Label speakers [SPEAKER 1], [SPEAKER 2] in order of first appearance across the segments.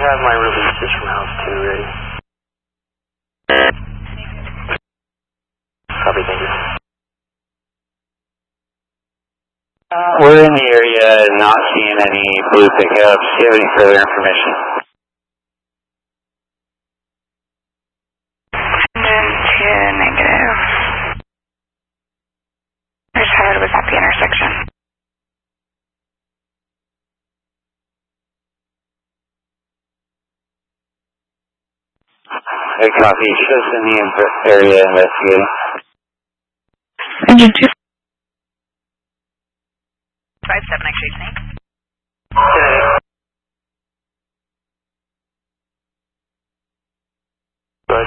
[SPEAKER 1] have my releases from House 2 ready. Copy, thank you.
[SPEAKER 2] We're in the area, not seeing any blue pickups. Do you have any further information?
[SPEAKER 3] Negative. I just heard it was at the intersection.
[SPEAKER 2] Hey, copy. Show us in the area investigating.
[SPEAKER 3] Engine 2. 5-7 X-ray snake.
[SPEAKER 1] Good.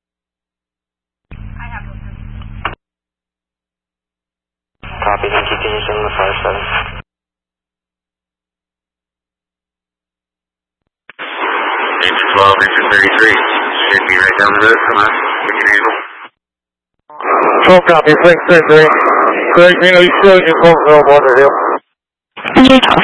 [SPEAKER 1] Copy, thank you. Can you send the 5-7?
[SPEAKER 2] Engine 12, engine 33. Should be right down the road from us. We can handle.
[SPEAKER 4] 12 copy, 633. Great, you know, you still in Colville, Water Hill.
[SPEAKER 3] Engine 12.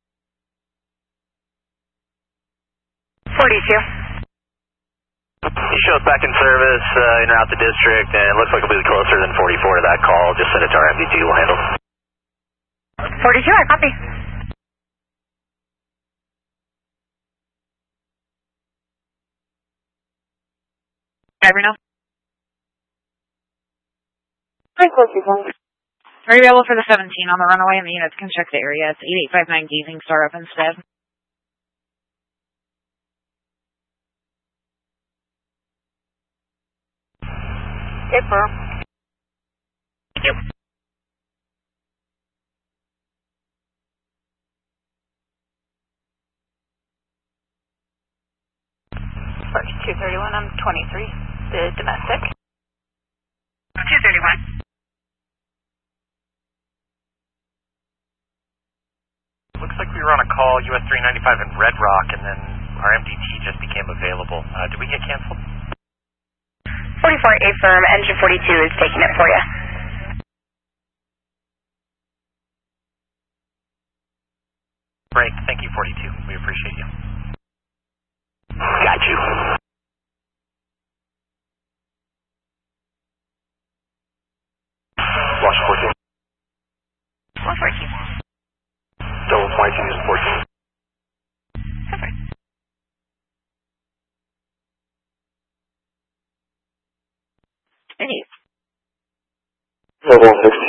[SPEAKER 3] 42.
[SPEAKER 1] You show us back in service, in or out the district, and it looks like it'll be closer than 44 to that call. Just send it to our MDT, we'll handle.
[SPEAKER 3] 42, I copy. Driver now. Are you available for the 17 on the runaway, and the units can check the area? It's 8859 Gazing Star up instead. Okay, firm. Thank you. Spark 231, I'm 23, the domestic. 231.
[SPEAKER 5] Looks like we were on a call, US 395 in Red Rock, and then our MDT just became available. Did we get canceled?
[SPEAKER 3] 44A firm, engine 42 is taking it for you.
[SPEAKER 5] Great, thank you 42, we appreciate you.
[SPEAKER 1] Got you. Watch 14.
[SPEAKER 3] 114.
[SPEAKER 1] Double 22 is 14.
[SPEAKER 3] Perfect.
[SPEAKER 4] Level 16.